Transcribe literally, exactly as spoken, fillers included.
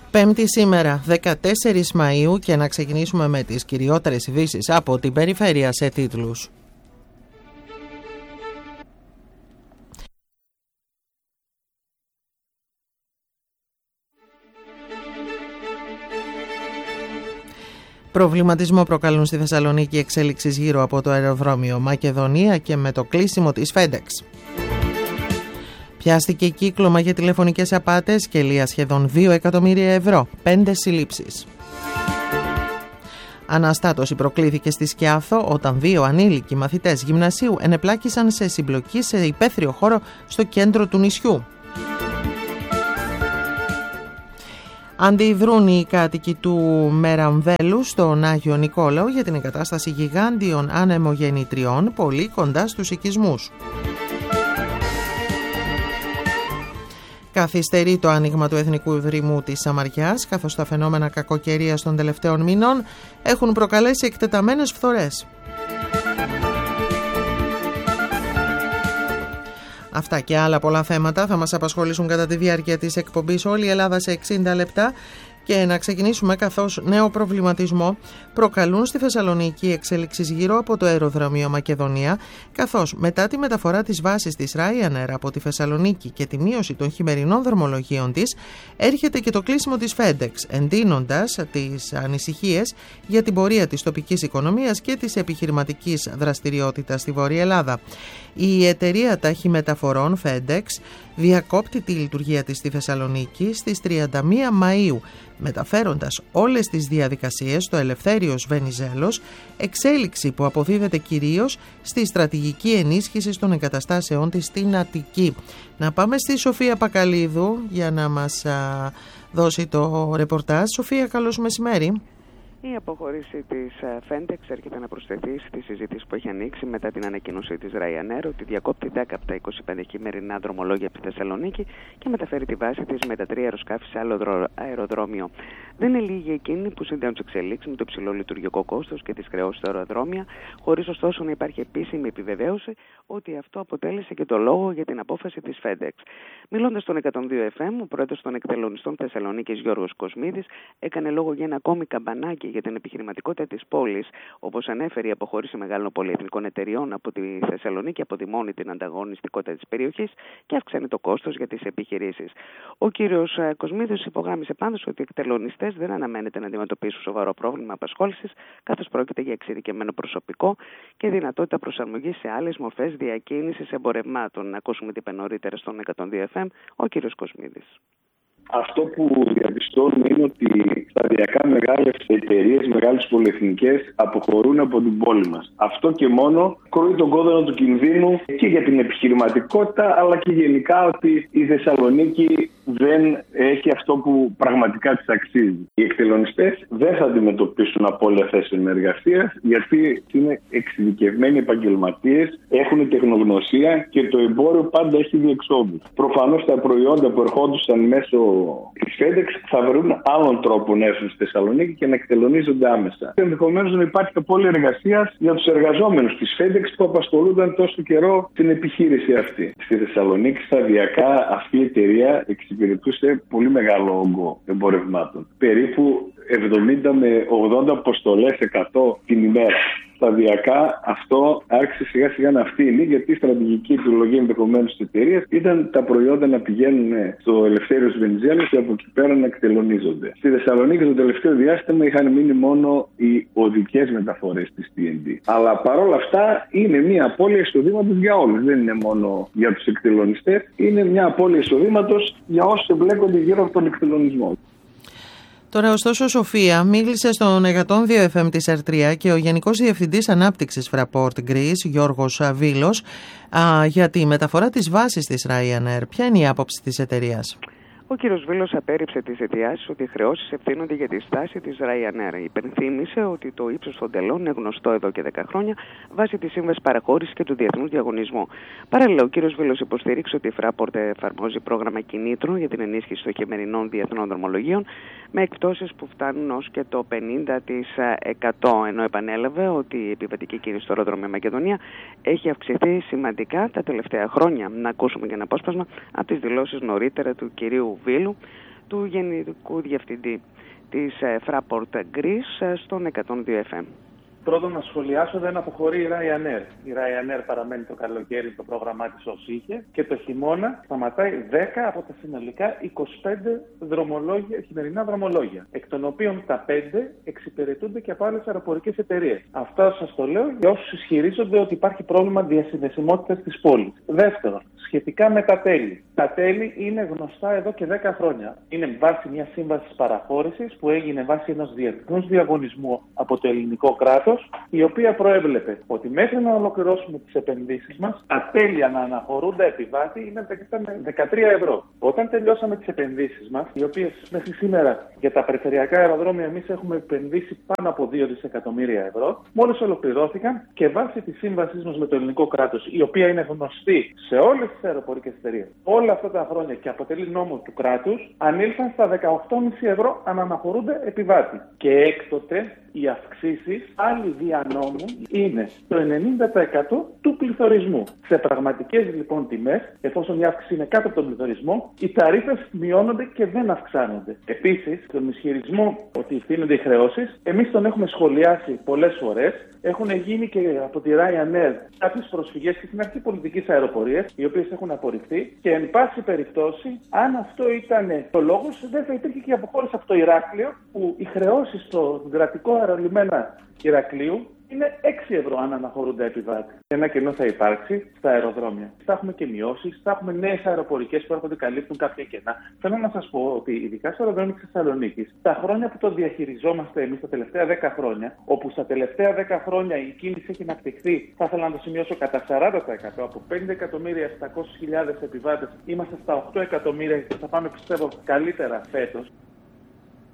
Πέμπτη σήμερα, δεκατέσσερις Μαΐου, και να ξεκινήσουμε με τις κυριότερες ειδήσεις από την περιφέρεια σε τίτλους. Προβληματισμό προκαλούν στη Θεσσαλονίκη εξέλιξεις γύρω από το αεροδρόμιο Μακεδονία και με το κλείσιμο της FedEx. Πιάστηκε κύκλωμα για τηλεφωνικές απάτες και λία σχεδόν δύο εκατομμύρια ευρώ, πέντε συλλήψεις. Αναστάτωση προκλήθηκε στη Σκιάθο όταν δύο ανήλικοι μαθητές γυμνασίου ενεπλάκησαν σε συμπλοκή σε υπαίθριο χώρο στο κέντρο του νησιού. Αντιδρούν οι κάτοικοι του Μεραμβέλου στον Άγιο Νικόλαο για την εγκατάσταση γιγάντιων ανεμογεννητριών πολύ κοντά στους οικισμούς. Καθυστερεί το άνοιγμα του Εθνικού Ιδρυμού της Σαμαριάς, καθώς τα φαινόμενα κακοκαιρίας των τελευταίων μηνών έχουν προκαλέσει εκτεταμένες φθορές. Αυτά και άλλα πολλά θέματα θα μας απασχολήσουν κατά τη διάρκεια της εκπομπής Όλη η Ελλάδα σε εξήντα λεπτά. Και να ξεκινήσουμε, καθώς νέο προβληματισμό προκαλούν στη Θεσσαλονίκη εξέλιξεις γύρω από το αεροδρόμιο Μακεδονία, καθώς μετά τη μεταφορά της βάσης της Ryanair από τη Θεσσαλονίκη και τη μείωση των χειμερινών δρομολογίων της, έρχεται και το κλείσιμο της FedEx, εντείνοντας τις ανησυχίες για την πορεία της τοπικής οικονομίας και της επιχειρηματικής δραστηριότητας στη Βόρεια Ελλάδα. Η εταιρεία ταχυμεταφορών FedEx διακόπτει τη λειτουργία της στη Θεσσαλονίκη στις τριάντα μία Μαΐου, μεταφέροντας όλες τις διαδικασίες στο Ελευθέριος Βενιζέλος, εξέλιξη που αποδίδεται κυρίως στη στρατηγική ενίσχυση των εγκαταστάσεών της στην Αττική. Να πάμε στη Σοφία Πακαλίδου για να μας α, δώσει το ρεπορτάζ. Σοφία, καλώς μεσημέρι. Η αποχώρηση της FedEx έρχεται να προσθεθεί στη συζήτηση που έχει ανοίξει μετά την ανακοίνωση της Ryanair ότι διακόπτει δέκα από τα είκοσι πέντε χειμερινά δρομολόγια από τη Θεσσαλονίκη και μεταφέρει τη βάση της με τα τρία αεροσκάφη σε άλλο αεροδρόμιο. Δεν είναι λίγοι εκείνοι που συνδέουν τις εξελίξεις με το υψηλό λειτουργικό κόστος και τις χρεώσεις στα αεροδρόμια, χωρίς ωστόσο να υπάρχει επίσημη επιβεβαίωση ότι αυτό αποτέλεσε και το λόγο για την απόφαση της FedEx. Μιλώντας στον εκατόν δύο εφ εμ, ο πρόεδρος των εκτελονιστών Θεσσαλονίκης Γιώργος Κοσμίδης έκανε λόγο για ένα ακόμη καμπανάκι για την επιχειρηματικότητα της πόλης. Όπως ανέφερε, η αποχώρηση μεγάλων πολυεθνικών εταιριών από τη Θεσσαλονίκη αποδημώνει την ανταγωνιστικότητα της περιοχής και αυξάνει το κόστος για τις επιχειρήσεις. Ο κύριος Κοσμίδης υπογράμμισε πάντως ότι οι εκτελονιστές δεν αναμένεται να αντιμετωπίσουν σοβαρό πρόβλημα απασχόλησης, καθώς πρόκειται για εξειδικευμένο προσωπικό και δυνατότητα προσαρμογής σε άλλες μορφές διακίνησης εμπορευμάτων. Να ακούσουμε τι είπε νωρίτερα στον εκατόν δύο εφ εμ ο κύριος Κοσμίδης. Αυτό που διαπιστώνουμε είναι ότι σταδιακά μεγάλες εταιρείες, μεγάλες πολυεθνικές αποχωρούν από την πόλη μας. Αυτό και μόνο κρούει τον κόδωνα του κινδύνου και για την επιχειρηματικότητα, αλλά και γενικά ότι η Θεσσαλονίκη δεν έχει αυτό που πραγματικά της αξίζει. Οι εκτελονιστές δεν θα αντιμετωπίσουν απώλεια θέσεων εργασίας, γιατί είναι εξειδικευμένοι επαγγελματίες, έχουν τεχνογνωσία και το εμπόριο πάντα έχει διεξόδους. Προφανώς τα προϊόντα που ερχόντουσαν μέσω της FedEx θα βρουν άλλον τρόπο να έρθουν στη Θεσσαλονίκη και να εκτελονίζονται άμεσα. Ενδεχομένως να υπάρχει απώλεια εργασίας για τους εργαζόμενους της FedEx που απασχολούνταν τόσο καιρό την επιχείρηση αυτή. Στη Θεσσαλονίκη σταδιακά αυτή η εταιρεία εξυπηρετούσε πολύ μεγάλο όγκο εμπορευμάτων. Περίπου εβδομήντα με ογδόντα αποστολές εκατό την ημέρα. Σταδιακά αυτό άρχισε σιγά σιγά να φθήνει, γιατί η στρατηγική επιλογή ενδεχομένως της εταιρείας ήταν τα προϊόντα να πηγαίνουν στο Ελευθέριος Βενιζέλος και από εκεί πέρα να εκτελονίζονται. Στη Θεσσαλονίκη το τελευταίο διάστημα είχαν μείνει μόνο οι οδικές μεταφορές της τι εν ντι. Αλλά παρόλα αυτά είναι μια απώλεια εισοδήματος για όλους. Δεν είναι μόνο για τους εκτελονιστές, είναι μια απώλεια εισοδήματος για όσους εμπλέκονται γύρω από τον εκτελονισμό. Τώρα, ωστόσο, Σοφία μίλησε στον εκατόν δύο εφ εμ της Ερτρία και ο Γενικός Διευθυντής Ανάπτυξης Fraport Greece, Γιώργος Βίλος, α, για τη μεταφορά της βάσης της Ryanair. Ποια είναι η άποψη της εταιρείας? Ο κ. Βίλος απέρριψε τις αιτιάσεις ότι οι χρεώσεις ευθύνονται για τη στάση της Ryanair. Υπενθύμησε ότι το ύψος των τελών είναι γνωστό εδώ και δέκα χρόνια βάσει τη σύμβαση παραχώρησης και του διεθνούς διαγωνισμού. Παράλληλα, ο κ. Βίλος υποστηρίξε ότι η Fraport εφαρμόζει πρόγραμμα κινήτρων για την ενίσχυση των χειμερινών διεθνών δρομολογίων με εκπτώσεις που φτάνουν ως και το πενήντα τοις εκατό, ενώ επανέλαβε ότι η επιβατική κίνηση στο αεροδρόμιο Μακεδονία έχει αυξηθεί σημαντικά τα τελευταία χρόνια. Να ακούσουμε και ένα απόσπασμα από τις δηλώσεις νωρίτερα του κυρίου Βίλου, του Γενικού Διευθυντή της Fraport Greece στον εκατόν δύο εφ εμ. Πρώτον, να σχολιάσω, δεν αποχωρεί η Ryanair. Η Ryanair παραμένει το καλοκαίρι το πρόγραμμά της ως είχε και το χειμώνα σταματάει δέκα από τα συνολικά είκοσι πέντε δρομολόγια, χειμερινά δρομολόγια, εκ των οποίων τα πέντε εξυπηρετούνται και από άλλες αεροπορικές εταιρείες. Αυτό σας το λέω για όσους ισχυρίζονται ότι υπάρχει πρόβλημα διασυνδεσιμότητας της πόλης. Δεύτερον, σχετικά με τα τέλη. Τα τέλη είναι γνωστά εδώ και δέκα χρόνια. Είναι βάση μια σύμβαση παραχώρησης που έγινε βάσει ενός διεθνούς διαγωνισμού από το ελληνικό κράτος, η οποία προέβλεπε ότι μέχρι να ολοκληρώσουμε τις επενδύσεις μας, τα τέλη να αναχωρούνται επιβάτη είναι δεκατρία ευρώ. Όταν τελειώσαμε τις επενδύσεις μας, οι οποίες μέχρι σήμερα για τα περιφερειακά αεροδρόμια εμείς έχουμε επενδύσει πάνω από δύο δισεκατομμύρια ευρώ, μόλις ολοκληρώθηκαν και βάσει της σύμβασής μας με το ελληνικό κράτος, η οποία είναι γνωστή σε όλες τις αεροπορικές εταιρείες όλα αυτά τα χρόνια και αποτελεί νόμο του κράτους, ανήλθαν στα δεκαοκτώ κόμμα πέντε ευρώ αν αναχωρούνται επιβάτη. Και έκτοτε οι αυξήσεις πάλι δια νόμου είναι το ενενήντα τοις εκατό του πληθωρισμού. Σε πραγματικές λοιπόν τιμές, εφόσον η αύξηση είναι κάτω από τον πληθωρισμό, οι ταρίφες μειώνονται και δεν αυξάνονται. Επίσης, τον ισχυρισμό ότι ευθύνονται οι χρεώσεις, εμείς τον έχουμε σχολιάσει πολλές φορές. Έχουν γίνει και από τη Ryanair κάποιες προσφυγές και στην αρχή πολιτικής αεροπορίας, οι οποίες έχουν απορριφθεί και εν πάση περιπτώσει, αν αυτό ήταν το λόγος, δεν θα υπήρχε και αποχώρηση από το Ηράκλειο, που οι χρεώσεις στο κρατικό αερολιμένα Ηρακλείου είναι έξι ευρώ αν αναχωρούνται επιβάτη. Ένα κενό θα υπάρξει στα αεροδρόμια. Θα έχουμε και μειώσεις, θα έχουμε νέες αεροπορικές που έρχονται καλύπτουν κάποια κενά. Θέλω να σας πω ότι ειδικά στο αεροδρόμιο της Θεσσαλονίκης, τα χρόνια που το διαχειριζόμαστε εμείς τα τελευταία δέκα χρόνια, όπου στα τελευταία δέκα χρόνια η κίνηση έχει αναπτυχθεί, θα ήθελα να το σημειώσω κατά σαράντα τοις εκατό, από πέντε εκατομμύρια επτακόσιες χιλιάδες επιβάτες, είμαστε στα οκτώ εκατομμύρια και θα πάμε πιστεύω καλύτερα φέτος.